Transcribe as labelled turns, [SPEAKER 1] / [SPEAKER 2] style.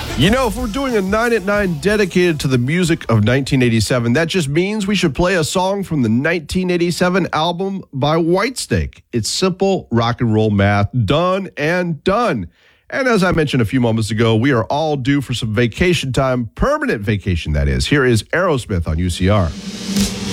[SPEAKER 1] You know, if we're doing a 9 at 9 dedicated to the music of 1987, that just means we should play a song from the 1987 album by Whitesnake. It's simple rock and roll math, done and done. And as I mentioned a few moments ago, we are all due for some vacation time, permanent vacation that is. Here is Aerosmith on UCR.